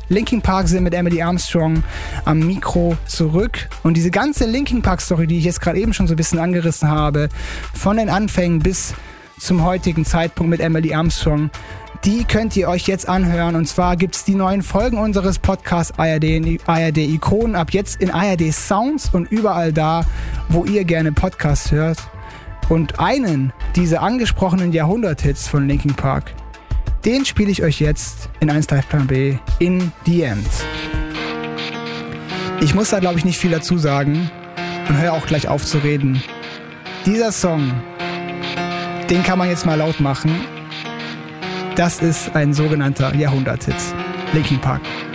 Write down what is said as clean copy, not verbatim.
Linkin Park sind mit Emily Armstrong am Mikro zurück. Und diese ganze Linkin Park Story, die ich jetzt gerade eben schon so ein bisschen angerissen habe, von den Anfängen bis zum heutigen Zeitpunkt mit Emily Armstrong, die könnt ihr euch jetzt anhören. Und zwar gibt es die neuen Folgen unseres Podcasts ARD Ikonen ab jetzt in ARD Sounds und überall da, wo ihr gerne Podcasts hört. Und einen dieser angesprochenen Jahrhunderthits von Linkin Park, den spiele ich euch jetzt in 1 Live Plan B, In the End. Ich muss da, glaube ich, nicht viel dazu sagen und höre auch gleich auf zu reden. Dieser Song, den kann man jetzt mal laut machen. Das ist ein sogenannter Jahrhunderthit. Linkin Park.